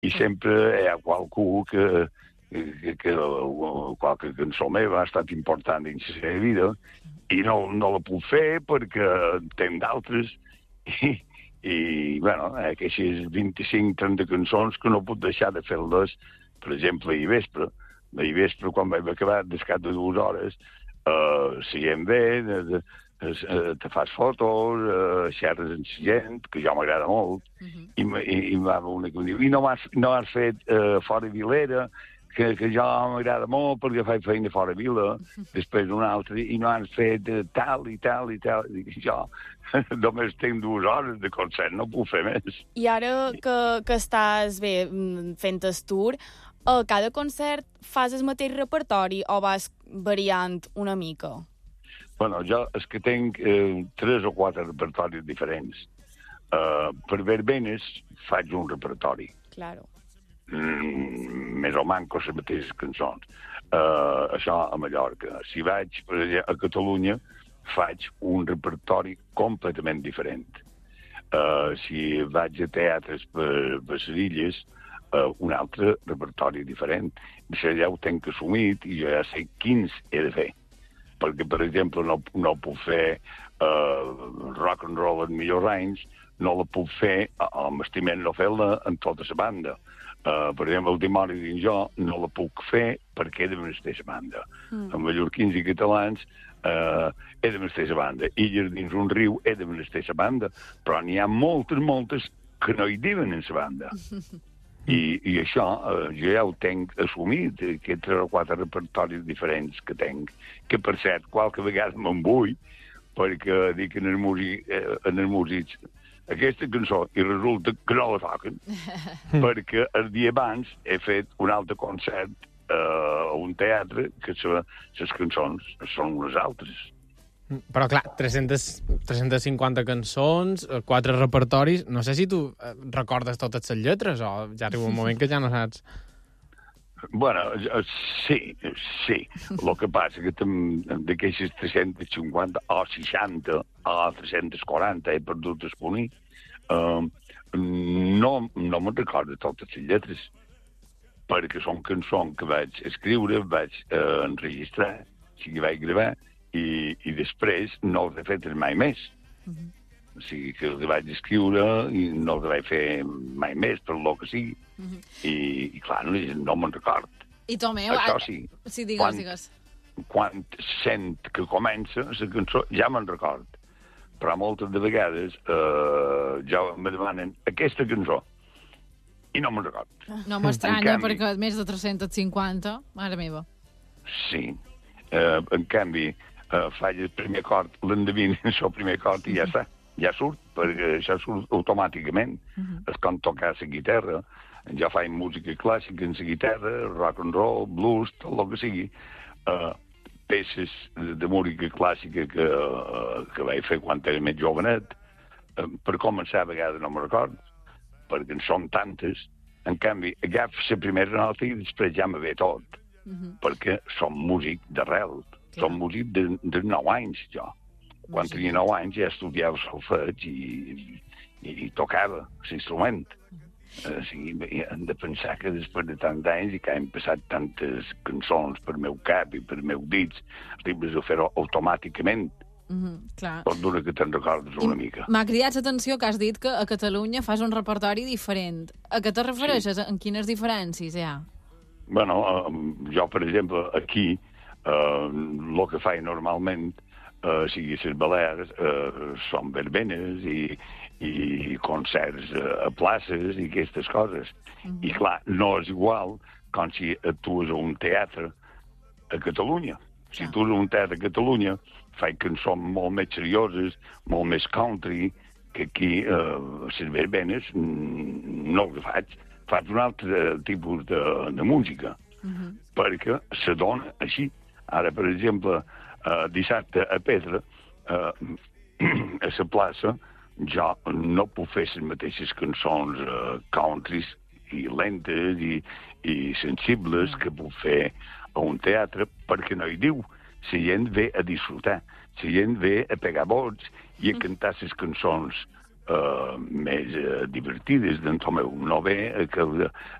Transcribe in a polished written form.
i sempre hi ha qualcú que qualque cançó meva ha estat important dins la seva vida i no la puc fer perquè tenc d'altres i bueno, aquestes 25-30 cançons que no puc deixar de fer-les, per exemple, ahir vespre, quan vaig acabar, descat de 2 hores, seient bé, te fas fotos, xerres amb la gent, que jo m'agrada molt, i va una que em diu, i no has fet fora Vilera, que jo m'agrada molt perquè faig feina fora Vila, després un altre, i no has fet tal i tal i tal. I jo només tinc 2 hores de concert, no puc fer més. I ara que estàs bé fent el tour, a cada concert fas el mateix repertori o vas variant una mica? Bueno, jo és que tinc 3 o 4 repertoris diferents. Per verbenes faig un repertori. Claro. Més o manco les mateixes cançons. Això a Mallorca. Si vaig a Catalunya, faig un repertori completament diferent. Si vaig a teatres per les illes, un altre repertori diferent. Això ja ho tenc assumit i jo ja sé quins he de fer. Perquè, per exemple, no puc fer rock and roll en millors anys, no la puc fer, m'estimem no fer-la en tota la banda. Per exemple, el Dimoni dins jo no la puc fer perquè he de la mateixa banda. En mallorquins i catalans he de la mateixa banda. Illes dins un riu he de la mateixa banda, però n'hi ha moltes que no hi diuen en la banda. I això jo ja ho tenc assumit, aquests 3 o 4 repertoris diferents que tenc, que per cert, qualque vegada me'n vull, perquè dic en els músics aquesta cançó i resulta que no la toquen perquè el dia abans he fet un altre concert a un teatre que les cançons són unes altres. Però clar, 350 cançons, 4 repertoris, no sé si tu recordes totes les lletres o ja arriba un moment que ja no saps. Bueno, sí. El que passa que d'aquestes 350 o 60 o 340 he perdut el poní. No me'n recordo totes les lletres, perquè són cançons que vaig escriure, vaig enregistrar, o sigui, vaig gravar, i després no els he fet mai més. O sigui, que els vaig escriure i no els vaig fer mai més, per lo que sigui. I clar, no me'n record. I Tomeu... Això sí. Sí, digues. Quan sent que comença la cançó, ja me'n record. Però moltes de vegades ja me demanen aquesta cançó i no me'n record. No m'estranya, perquè més de 350, mare meva. Sí. En canvi, faig el primer acord, l'endevino el primer acord i ja està. Ja surt, perquè això surt automàticament. És com tocar la guitarra. Jo faig música clàssica en la guitarra, rock and roll, blues, tot el que sigui. Peces de música clàssica que vaig fer quan era més jovenet. Per començar, a vegades no me'n recordo, perquè en són tantes. En canvi, agafo la primera nota i després ja me ve tot, perquè som músic d'arrel. Som músic de 9 anys, jo. Quan tenia 9 anys ja estudiava solfeig i tocava l'instrument. O sigui, hem de pensar que després de tants anys i que hem passat tantes cançons per meu cap i per meus dits, arribes a fer-ho automàticament. Tot d'una que te'n recordes una mica. M'ha cridat l'atenció que has dit que a Catalunya fas un repertori diferent. A què te refereixes? Sí. En quines diferències hi ha? Bueno, jo, per exemple, aquí, el que faig normalment, sigui les Balears, són verbenes i concerts a places i aquestes coses. I clar, no és igual com si actues a un teatre a Catalunya. Si tu a un teatre a Catalunya faig cançons molt més serioses, molt més country, que aquí les verbenes no les faig. Faig un altre tipus de música, perquè se dona així. Ara, per exemple, dissabte a Petra, a la plaça, jo no puc fer les mateixes cançons countries i lentes i sensibles que puc fer a un teatre, perquè no hi diu. La gent ve a disfrutar, la gent ve a pegar vots i a cantar les cançons més divertides d'en meu. No ve